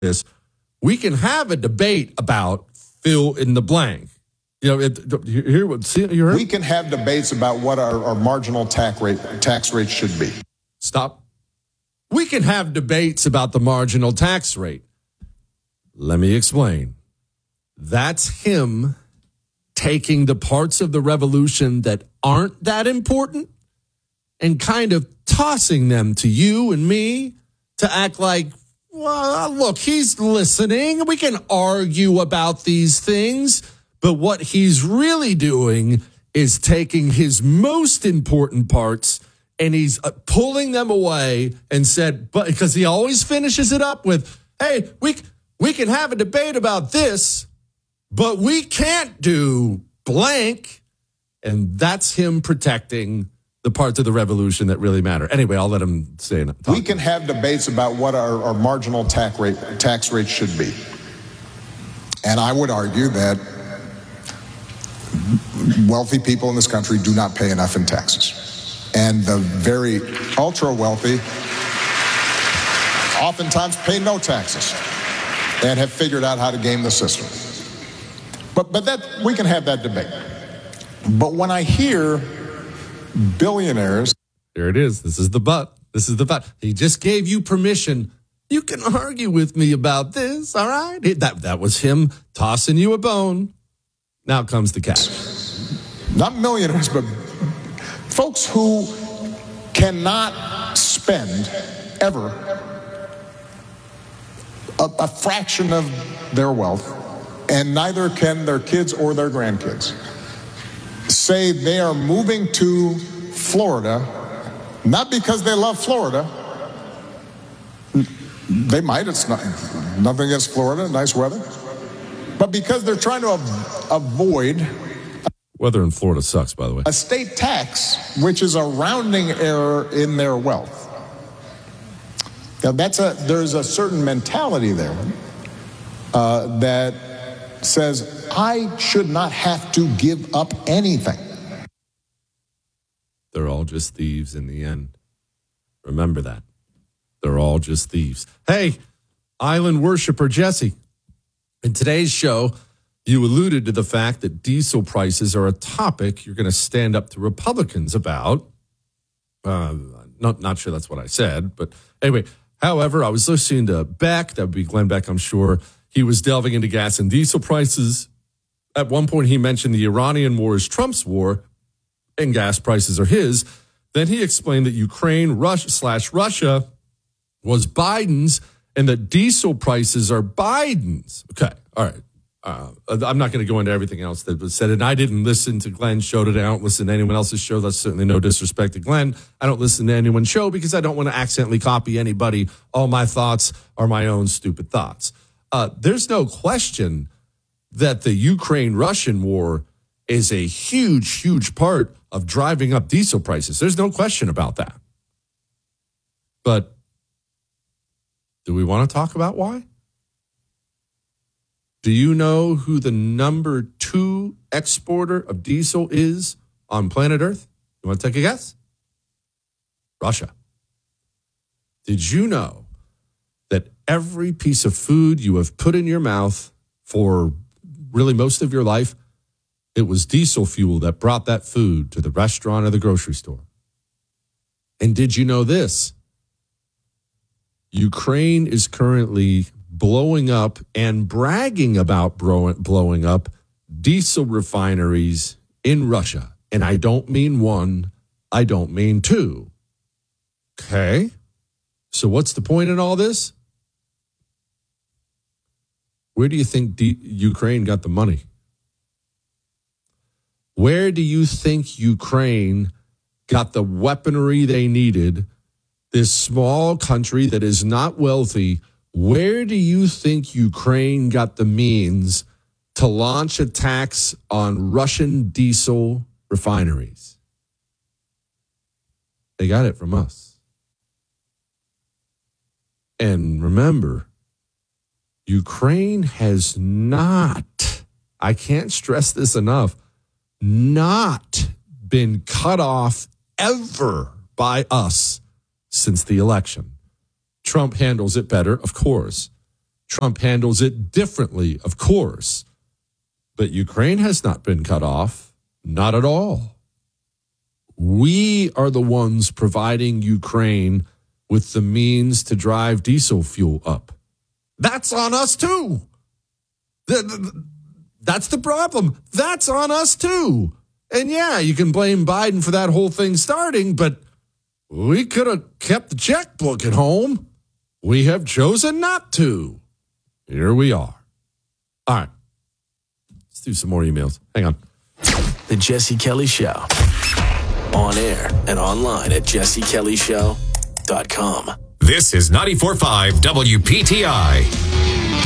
this, we can have a debate about fill in the blank. You know, you heard? We can have debates about what our marginal tax rate should be. Stop. We can have debates about the marginal tax rate. Let me explain. That's him taking the parts of the revolution that aren't that important and kind of tossing them to you and me to act like, well, look, he's listening. We can argue about these things. But what he's really doing is taking his most important parts and he's pulling them away and said, but because he always finishes it up with, hey, we can have a debate about this, but we can't do blank. And that's him protecting the parts of the revolution that really matter. Anyway, I'll let him say it. We can have debates about what our marginal tax rate should be. And I would argue that wealthy people in this country do not pay enough in taxes. And the very ultra wealthy oftentimes pay no taxes and have figured out how to game the system. But that we can have that debate. But when I hear billionaires. There it is. This is the but. This is the but. He just gave you permission. You can argue with me about this, all right? That was him tossing you a bone. Now comes the catch. Not millionaires, but folks who cannot spend ever a fraction of their wealth, and neither can their kids or their grandkids, say they are moving to Florida, not because they love Florida. They might. It's nothing against Florida, nice weather. But because they're trying to avoid... Weather in Florida sucks, by the way. A state tax, which is a rounding error in their wealth. Now, there's a certain mentality there that says, I should not have to give up anything. They're all just thieves in the end. Remember that. They're all just thieves. Hey, island worshiper Jesse. In today's show, you alluded to the fact that diesel prices are a topic you're going to stand up to Republicans about. Not sure that's what I said, but anyway. However, I was listening to Beck. That would be Glenn Beck, I'm sure. He was delving into gas and diesel prices. At one point, he mentioned the Iranian war is Trump's war, and gas prices are his. Then he explained that Ukraine Russia was Biden's, and that diesel prices are Biden's. Okay, all right. I'm not going to go into everything else that was said. And I didn't listen to Glenn's show today. I don't listen to anyone else's show. That's certainly no disrespect to Glenn. I don't listen to anyone's show because I don't want to accidentally copy anybody. All my thoughts are my own stupid thoughts. There's no question that the Ukraine-Russian war is a huge, huge part of driving up diesel prices. There's no question about that. But do we want to talk about why? Do you know who the number 2 exporter of diesel is on planet Earth? You want to take a guess? Russia. Did you know that every piece of food you have put in your mouth for really most of your life, it was diesel fuel that brought that food to the restaurant or the grocery store? And did you know this? Ukraine is currently blowing up and bragging about blowing up diesel refineries in Russia. And I don't mean one, I don't mean two. Okay. So what's the point in all this? Where do you think Ukraine got the money? Where do you think Ukraine got the weaponry they needed? This small country that is not wealthy, where do you think Ukraine got the means to launch attacks on Russian diesel refineries? They got it from us. And remember, Ukraine has not, I can't stress this enough, not been cut off ever by us since the election. Trump handles it better, of course. Trump handles it differently, of course. But Ukraine has not been cut off. Not at all. We are the ones providing Ukraine with the means to drive diesel fuel up. That's on us too. That's the problem. That's on us too. And yeah, you can blame Biden for that whole thing starting, but we could have kept the checkbook at home. We have chosen not to. Here we are. All right. Let's do some more emails. Hang on. The Jesse Kelly Show. On air and online at jessekellyshow.com. This is 94.5 WPTI.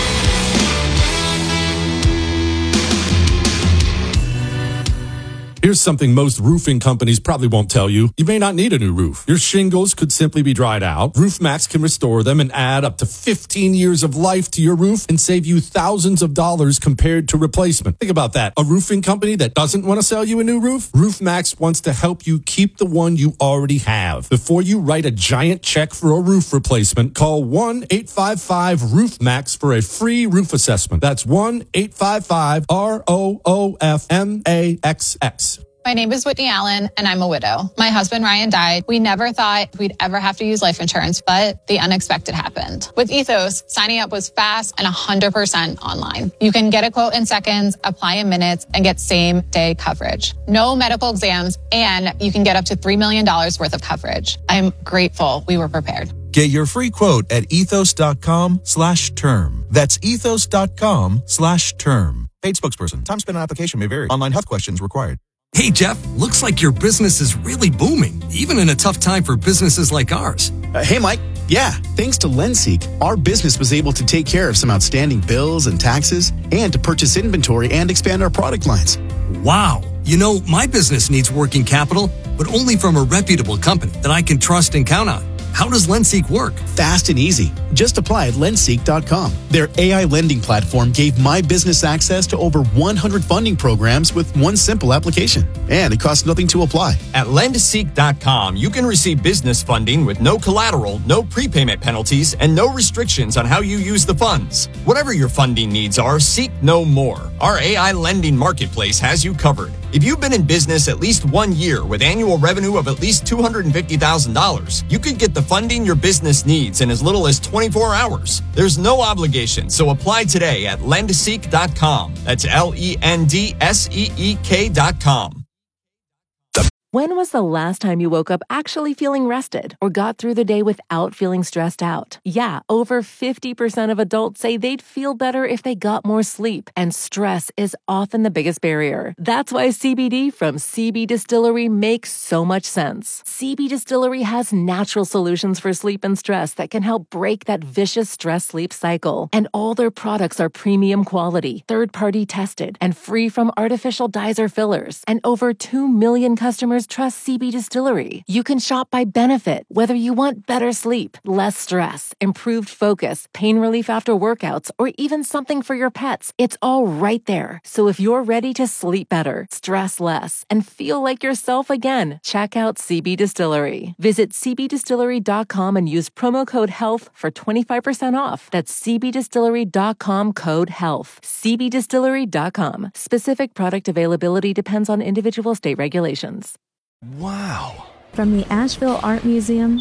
Here's something most roofing companies probably won't tell you. You may not need a new roof. Your shingles could simply be dried out. RoofMax can restore them and add up to 15 years of life to your roof and save you thousands of dollars compared to replacement. Think about that. A roofing company that doesn't want to sell you a new roof? RoofMax wants to help you keep the one you already have. Before you write a giant check for a roof replacement, call 1-855-ROOFMAX for a free roof assessment. That's 1-855-ROOFMAXX. My name is Whitney Allen, and I'm a widow. My husband, Ryan, died. We never thought we'd ever have to use life insurance, but the unexpected happened. With Ethos, signing up was fast and 100% online. You can get a quote in seconds, apply in minutes, and get same-day coverage. No medical exams, and you can get up to $3 million worth of coverage. I'm grateful we were prepared. Get your free quote at ethos.com/term. That's ethos.com/term. Paid spokesperson. Time spent on application may vary. Online health questions required. Hey, Jeff, looks like your business is really booming, even in a tough time for businesses like ours. Hey, Mike. Yeah, thanks to LendSeek, our business was able to take care of some outstanding bills and taxes and to purchase inventory and expand our product lines. Wow. You know, my business needs working capital, but only from a reputable company that I can trust and count on. How does LendSeek work? Fast and easy. Just apply at lendseek.com. Their AI lending platform gave my business access to over 100 funding programs with one simple application. And it costs nothing to apply. At lendseek.com, you can receive business funding with no collateral, no prepayment penalties, and no restrictions on how you use the funds. Whatever your funding needs are, seek no more. Our AI lending marketplace has you covered. If you've been in business at least 1 year with annual revenue of at least $250,000, you could get the funding your business needs in as little as 24 hours. There's no obligation, so apply today at lendseek.com. That's LENDSEEK.com. When was the last time you woke up actually feeling rested or got through the day without feeling stressed out? Yeah, over 50% of adults say they'd feel better if they got more sleep, and stress is often the biggest barrier. That's why CBD from CB Distillery makes so much sense. CB Distillery has natural solutions for sleep and stress that can help break that vicious stress-sleep cycle. And all their products are premium quality, third-party tested, and free from artificial dyes or fillers. And over 2 million customers trust CB Distillery. You can shop by benefit, whether you want better sleep, less stress, improved focus, pain relief after workouts, or even something for your pets. It's all right there. So if you're ready to sleep better, stress less, and feel like yourself again, check out CB Distillery. Visit cbdistillery.com and use promo code HEALTH for 25% off. That's cbdistillery.com code HEALTH. cbdistillery.com. Specific product availability depends on individual state regulations. Wow. From the Asheville Art Museum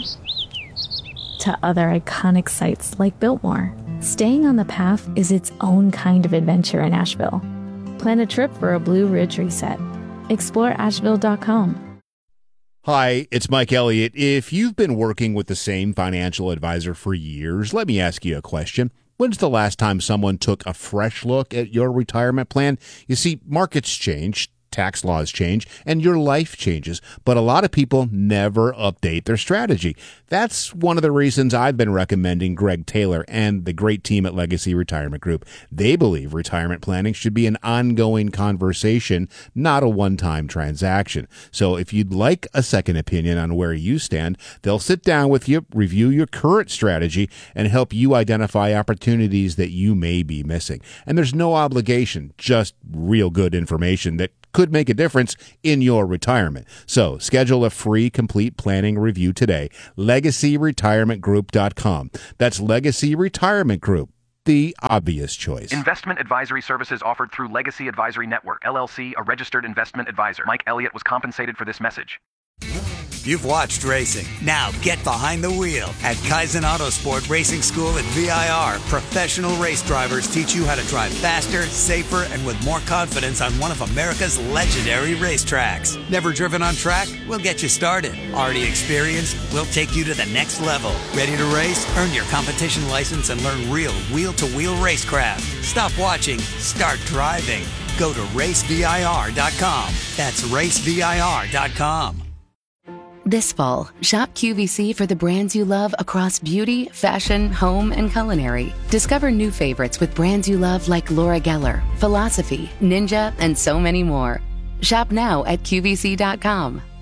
to other iconic sites like Biltmore, staying on the path is its own kind of adventure in Asheville. Plan a trip for a Blue Ridge reset. Explore Asheville.com. Hi, it's Mike Elliott. If you've been working with the same financial advisor for years, let me ask you a question. When's the last time someone took a fresh look at your retirement plan? You see, markets change, tax laws change, and your life changes, but a lot of people never update their strategy. That's one of the reasons I've been recommending Greg Taylor and the great team at Legacy Retirement Group. They believe retirement planning should be an ongoing conversation, not a one-time transaction. So if you'd like a second opinion on where you stand, they'll sit down with you, review your current strategy, and help you identify opportunities that you may be missing. And there's no obligation, just real good information that could make a difference in your retirement. So schedule a free complete planning review today. LegacyRetirementGroup.com. That's Legacy Retirement Group. the obvious choice. Investment advisory services offered through Legacy Advisory Network, LLC, a registered investment advisor. Mike Elliott was compensated for this message. You've watched racing. Now get behind the wheel. At Kaizen Autosport Racing School at VIR, professional race drivers teach you how to drive faster, safer, and with more confidence on one of America's legendary racetracks. Never driven on track? We'll get you started. Already experienced? We'll take you to the next level. Ready to race? Earn your competition license and learn real wheel-to-wheel racecraft. Stop watching. Start driving. Go to racevir.com. That's racevir.com. This fall, shop QVC for the brands you love across beauty, fashion, home, and culinary. Discover new favorites with brands you love like Laura Geller, Philosophy, Ninja, and so many more. Shop now at QVC.com.